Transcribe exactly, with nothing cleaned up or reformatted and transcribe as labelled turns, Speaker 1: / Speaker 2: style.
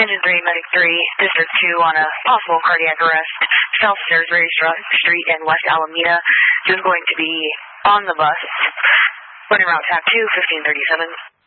Speaker 1: Engine three, Medic three, District two on a possible cardiac arrest, South Starsbury Street in West Alameda. He was going to be on the bus, running route tab two, fifteen thirty-seven.